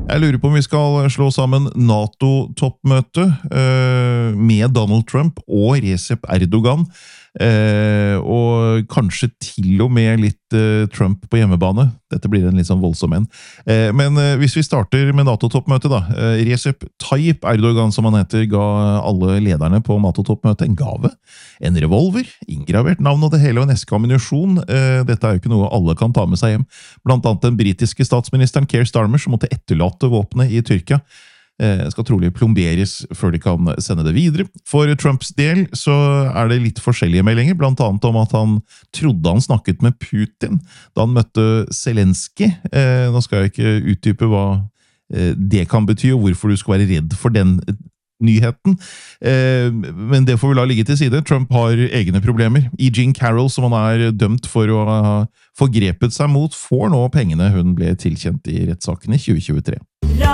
Jeg lurer på om vi skal slå sammen NATO-toppmøte med Donald Trump og Recep Erdogan, og kanskje til og med litt Trump på hjemmebane. Dette blir en litt sånn voldsom en. Men hvis vi starter med NATO-toppmøtet da. Recep Tayyip Erdogan, som han heter, ga alle lederne på NATO-toppmøtet en gave. En revolver, inngravert navn og det hele, og en eske ammunisjon. Dette er jo ikke noe alle kan ta med seg hjem. Blant annet den britiske statsministeren Keir Starmer, som måtte etterlate våpenet i Tyrkia. Skal trolig plomberes før de kan sende det videre. For Trumps del så er det litt forskjellige meldinger, blant annet om at han trodde han snakket med Putin da han møtte Zelensky. Nå skal jeg ikke utdype hva det kan bety, og hvorfor du skal være redd for den nyheten. Men det får vi la ligge til side. Trump har egne problemer. E. Jean Carroll, som han er dømt for å ha forgrepet seg mot, får nå pengene hun ble tilkjent i rettssaken i 2023.